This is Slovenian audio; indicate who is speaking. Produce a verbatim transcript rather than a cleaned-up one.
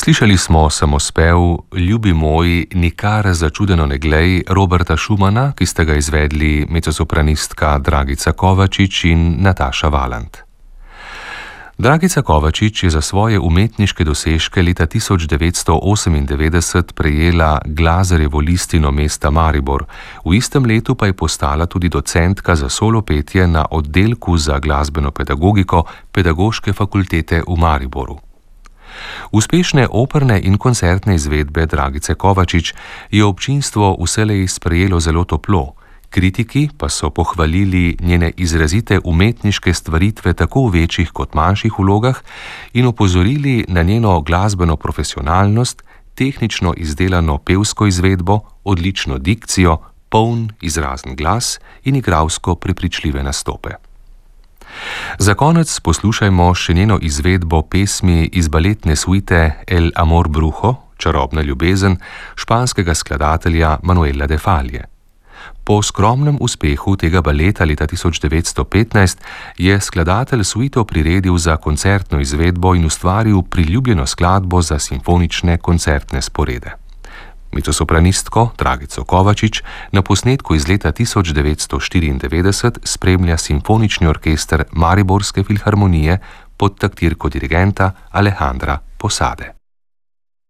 Speaker 1: Slišali smo samospev Ljubi moj, nikar začudeno ne glej Roberta Schumana, ki sta ga izvedli mezzosopranistka Dragica Kovačič in Nataša Valant. Dragica Kovačič je za svoje umetniške dosežke leta tisoč devetsto osemindevetdeset prejela Glazerjevo listino mesta Maribor, v istem letu pa je postala tudi docentka za solo petje na oddelku za glasbeno pedagogiko Pedagoške fakultete v Mariboru. Uspešne operne in koncertne izvedbe Dragice Kovačič je občinstvo vselej sprejelo zelo toplo, kritiki pa so pohvalili njene izrazite umetniške stvaritve tako v večjih kot manjših vlogah in opozorili na njeno glasbeno profesionalnost, tehnično izdelano pevsko izvedbo, odlično dikcijo, poln izrazen glas in igralsko prepričljive nastope. Za konec poslušajmo še njeno izvedbo pesmi iz baletne suite El amor brujo, čarobna ljubezen, španskega skladatelja Manuela de Falla. Po skromnem uspehu tega baleta leta tisoč devetsto petnajst je skladatelj suito priredil za koncertno izvedbo in ustvaril priljubljeno skladbo za simfonične koncertne sporede. Mezzosopranistko Dragico Kovačič na posnetku iz leta tisoč devetsto štiriindevetdeset spremlja simfonični orkester Mariborske filharmonije pod taktirko dirigenta Alejandra Posade.